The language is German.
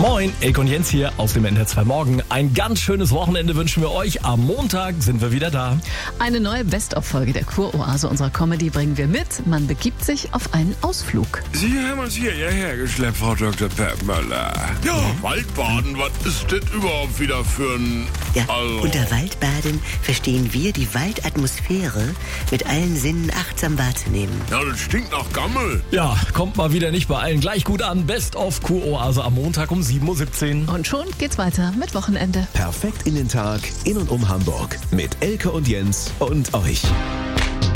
Moin, Elke und Jens hier aus dem NDR 2 Morgen. Ein ganz schönes Wochenende wünschen wir euch. Am Montag sind wir wieder da. Eine neue Best-of-Folge der Kuroase unserer Comedy bringen wir mit. Man begibt sich auf einen Ausflug. Sie haben uns hierher geschleppt, Frau Dr. Peppmöller. Ja, Waldbaden, was ist das überhaupt wieder für ein... Ja, unter Waldbaden verstehen wir die Waldatmosphäre mit allen Sinnen achtsam wahrzunehmen. Ja, das stinkt nach Gammel. Ja, kommt mal wieder nicht bei allen gleich gut an. Best of Kuroase am Montag um 7.17 Uhr. Und schon geht's weiter mit Wochenende. Perfekt in den Tag, in und um Hamburg. Mit Elke und Jens und euch.